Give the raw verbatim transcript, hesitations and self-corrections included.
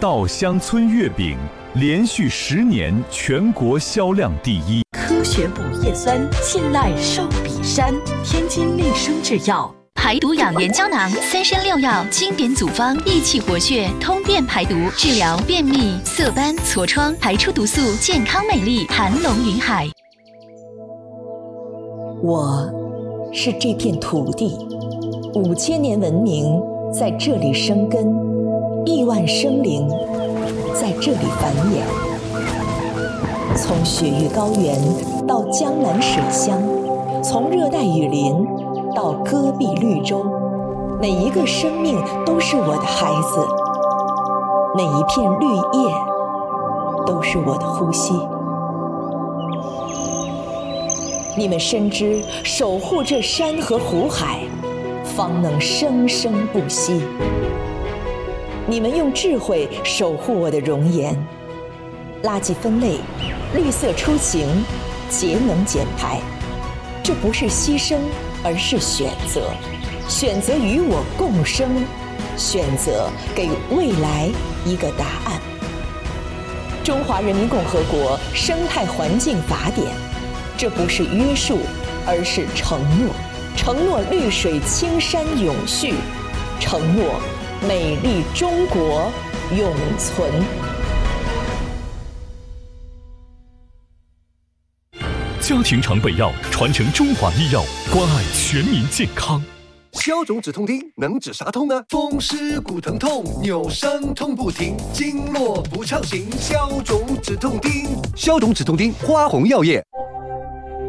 稻香村月饼连续十年全国销量第一。 科学补叶酸，信赖寿比山，天津利生制药。 排毒养颜胶囊，三参六药经典组方，益气活血，通便排毒，治疗便秘、色斑、痤疮，排出毒素，健康美丽，盘龙云海。 我是这片土地，五千年文明在这里生根，亿万生灵在这里繁衍。从雪域高原到江南水乡，从热带雨林到戈壁绿洲，每一个生命都是我的孩子，每一片绿叶都是我的呼吸。你们深知，守护这山河湖海，方能生生不息。你们用智慧守护我的容颜，垃圾分类，绿色出行，节能减排，这不是牺牲，而是选择。选择与我共生，选择给未来一个答案。中华人民共和国生态环境法典，这不是约束，而是承诺。承诺绿水青山永续，承诺美丽中国永存。 家庭常备药，传承中华医药，关爱全民健康。 消肿止痛丁能止啥痛呢？风湿骨疼痛，扭伤痛不停，经络不畅行，消肿止痛丁。消肿止痛丁，花红药业。